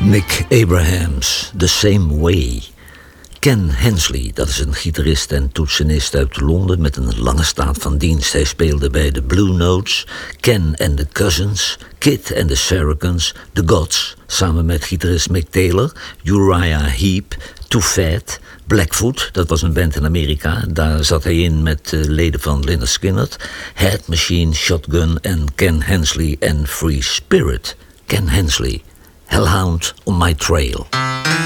Nick Abrahams, The Same Way. Ken Hensley, dat is een gitarist en toetsenist uit Londen met een lange staat van dienst. Hij speelde bij de Blue Notes, Ken and the Cousins, Kid and the Saracens, The Gods, samen met gitarist Mick Taylor, Uriah Heep, Too Fat, Blackfoot, dat was een band in Amerika. Daar zat hij in met leden van Lynyrd Skynyrd, Head Machine, Shotgun en Ken Hensley en Free Spirit. Ken Hensley, Hellhound on My Trail.